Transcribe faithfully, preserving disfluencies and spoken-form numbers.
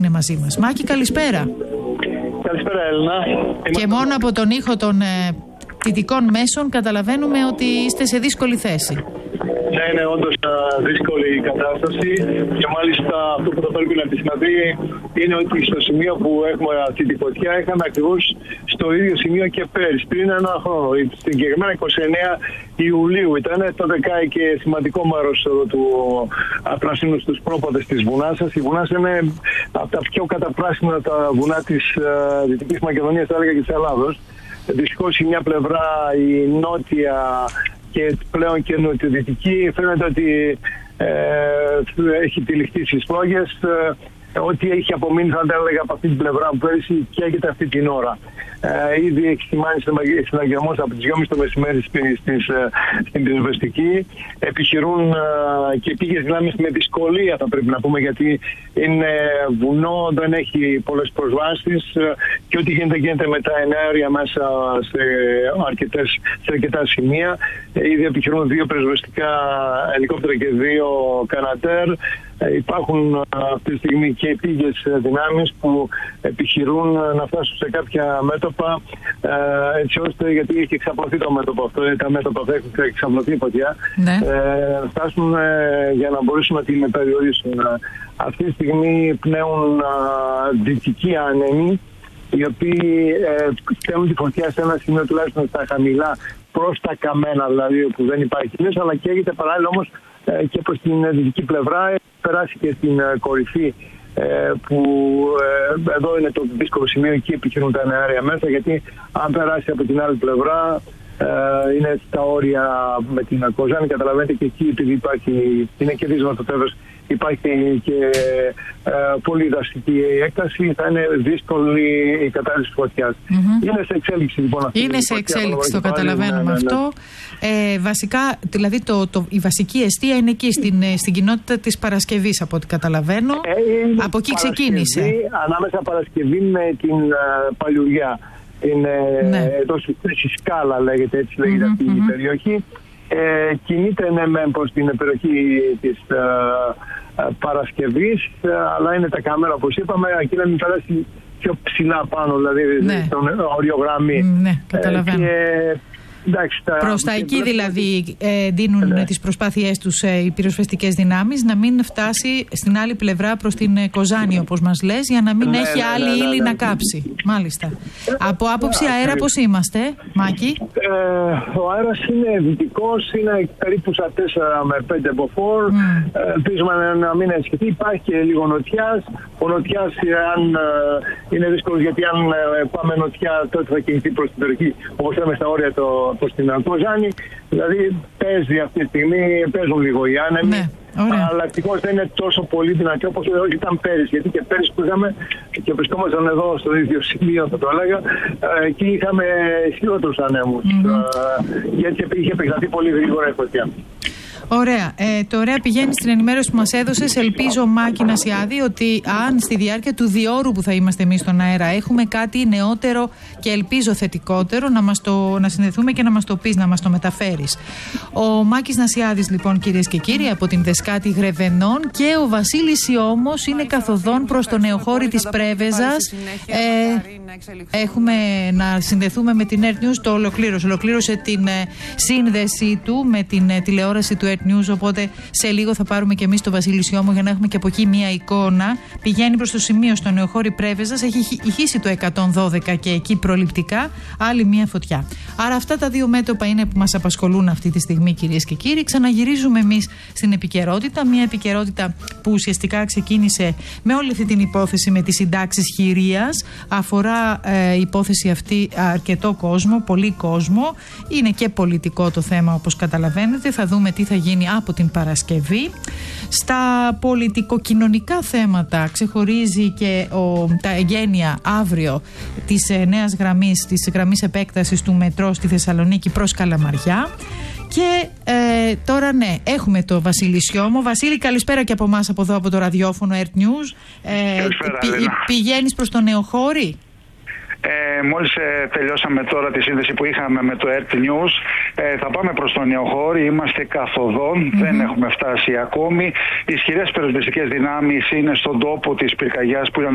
είναι μαζί μας. Μάκη, καλησπέρα. Καλησπέρα, Έλληνα. Και μόνο από τον ήχο των ε, δυτικών μέσων καταλαβαίνουμε ότι είστε σε δύσκολη θέση. Ναι, είναι όντως δύσκολη η κατάσταση και μάλιστα αυτό που θα πρέπει να επισημανθεί είναι ότι στο σημείο που έχουμε αυτή τη φωτιά είχαμε ακριβώς στο ίδιο σημείο και πέρυσι, πριν ένα χρόνο. Συγκεκριμένα εικοστή ενάτη Ιουλίου ήταν, τότε κάει και σημαντικό μέρος του πράσινου στους πρόποδες της Βουνάσας. Η Βουνάσα είναι από τα πιο καταπράσινα τα βουνά της Δυτικής Μακεδονίας, θα έλεγα, και της Ελλάδος. Δυστυχώς η μια πλευρά, η νότια και πλέον και νοτιοδυτική, φαίνεται ότι ε, έχει τυλιχτεί στις φλόγες. Ε, ό,τι έχει απομείνει, θα έλεγα, από αυτή την πλευρά που πέρυσι καίγεται αυτή την ώρα. Ε, ήδη έχει σημάνει συναγερμός από τις δυόμιση το μεσημέρι στην πυροσβεστική. Επιχειρούν ε, και πήγες δυνάμεις με δυσκολία, θα πρέπει να πούμε, γιατί είναι βουνό, δεν έχει πολλές προσβάσεις ε, και ό,τι γίνεται γίνεται με τα εναέρια μέσα σε, αρκετές, σε αρκετά σημεία. Ε, ήδη επιχειρούν δύο πυροσβεστικά ελικόπτερα και δύο κανατέρ. Ε, υπάρχουν αυτή τη στιγμή και πήγες δυνάμεις που επιχειρούν να φτάσουν σε κάποια μέτωπα, ε, έτσι ώστε, γιατί έχει εξαπλωθεί το μέτωπο αυτό, τα μέτωπα αυτά έχουν εξαπλωθεί φωτιά, ναι. ε, φτάσουν ε, για να μπορέσουν να την περιορίσουν. Αυτή τη στιγμή πνέουν δυτικοί άνεμοι, οι οποίοι ε, στέλνουν τη φωτιά σε ένα σημείο τουλάχιστον στα χαμηλά προς τα καμένα, δηλαδή που δεν υπάρχει μέσα, αλλά καίγεται παράλληλα όμως ε, και προς την δυτική πλευρά. Περάσει και στην uh, κορυφή ε, που ε, εδώ είναι το δύσκολο σημείο, εκεί επιχειρούν τα εναέρια μέσα, γιατί αν περάσει από την άλλη πλευρά ε, είναι στα όρια με την Κοζάνη, καταλαβαίνετε, και εκεί επειδή υπάρχει, είναι και δύσκολο το τέβρος, υπάρχει και ε, πολύ δραστική έκταση, θα είναι δύσκολη η κατάσταση της φωτιάς. Mm-hmm. Είναι σε εξέλιξη λοιπόν αυτή. Είναι σε εξέλιξη, το καταλαβαίνουμε ναι, ναι, ναι. αυτό. Ε, βασικά, δηλαδή το, το, η βασική εστία είναι εκεί, στην, στην κοινότητα της Παρασκευής, από ό,τι καταλαβαίνω. Ε, από εκεί ξεκίνησε. Ανάμεσα Παρασκευή με την uh, Παλιουριά. Είναι ναι. εδώ στη Σκάλα, λέγεται, έτσι λέγεται mm-hmm, αυτή η mm-hmm. περιοχή. Ε, κινείται ναι μεν προς την περιοχή της uh, uh, Παρασκευής, uh, αλλά είναι τα κάμερα, όπως είπαμε, εκεί να μην περάσει πιο ψηλά πάνω, δηλαδή ναι. στον οριογραμμή. Ναι, καταλαβαίνω. Ε, Εντάξει, τα... Προς τα εκεί δηλαδή ε, δίνουν ναι. τις προσπάθειές τους ε, οι πυροσβεστικές δυνάμεις, να μην φτάσει στην άλλη πλευρά προς την ε, Κοζάνη, όπως μας λες, για να μην ναι, έχει ναι, άλλη ναι, ύλη ναι, ναι. να κάψει. Μάλιστα. Ε, Από άποψη ε, αέρα πώς είμαστε, Μάκη? Ε, ο αέρας είναι δυτικός, είναι περίπου στα τέσσερα με πέντε μποφόρ. Mm. Ε, ελπίζουμε να, να μην ασχετεί. Υπάρχει και λίγο νοτιάς. Ο νοτιάς αν, ε, είναι δύσκολος, γιατί αν ε, πάμε νοτιά τότε θα κινηθεί προς την περιοχή, όπως λέμε στα όρια το προς την Κοζάνη, δηλαδή παίζει αυτή τη στιγμή, παίζουν λίγο οι άνεμοι, ναι, αλλά ευτυχώς δεν είναι τόσο πολύ δυνατή όπως ήταν πέρυσι, γιατί και πέρυσι που είχαμε και βρισκόμασταν εδώ στο ίδιο σημείο, θα το έλεγα, εκεί είχαμε ισχυρότερους ανέμους, mm-hmm. γιατί είχε επεκταθεί πολύ γρήγορα η φωτιά. Ωραία. Ε, τώρα πηγαίνει στην ενημέρωση που μας έδωσες. Ελπίζω, Μάκη Νασιάδη, ότι αν στη διάρκεια του διόρου που θα είμαστε εμείς στον αέρα έχουμε κάτι νεότερο και ελπίζω θετικότερο, να, μας το, να συνδεθούμε και να μας το πεις, να μας το μεταφέρεις. Ο Μάκης Νασιάδης, λοιπόν, κυρίες και κύριοι, από την Δεσκάτη Γρεβενών, και ο Βασίλης Ιώμος είναι καθοδόν προς το νεοχώρι της Πρέβεζας. Ε, έχουμε να συνδεθούμε με την Earth News, το ολοκλήρωσε. Ολοκλήρωσε την ε, σύνδεσή του με την ε, τηλεόραση του Earth News, οπότε σε λίγο θα πάρουμε και εμείς τον Βασίλη Σιώμο για να έχουμε και από εκεί μία εικόνα. Πηγαίνει προς το σημείο στο νεοχώρι Πρέβεζας, έχει ηχήσει το εκατόν δώδεκα και εκεί προληπτικά άλλη μία φωτιά. Άρα αυτά τα δύο μέτωπα είναι που μας απασχολούν αυτή τη στιγμή, κυρίες και κύριοι. Ξαναγυρίζουμε εμείς στην επικαιρότητα, μία επικαιρότητα που ουσιαστικά ξεκίνησε με όλη αυτή την υπόθεση με τις συντάξεις χειρίας. Αφορά ε, η υπόθεση αυτή αρκετό κόσμο, πολύ κόσμο. Είναι και πολιτικό το θέμα, όπως καταλαβαίνετε. Θα δούμε τι θα γίνει από την Παρασκευή. Στα πολιτικοκοινωνικά θέματα ξεχωρίζει και ο, τα εγγένεια αύριο της ε, νέας γραμμής, της γραμμής επέκτασης του μετρό στη Θεσσαλονίκη προς Καλαμαριά. Και ε, τώρα ναι, έχουμε το Βασίλη Σιώμο. Βασίλη, καλησπέρα και από εμάς από εδώ, από το ραδιόφωνο Earth News. Ε, πη, πηγαίνεις προς το νεοχώρι? Ε, μόλις ε, τελειώσαμε τώρα τη σύνδεση που είχαμε με το Earth News, ε, θα πάμε προς τον νεοχώρι, είμαστε καθοδόν, mm-hmm. δεν έχουμε φτάσει ακόμη. Οι ισχυρές πυροσβεστικές δυνάμεις είναι στον τόπο της πυρκαγιάς που ήταν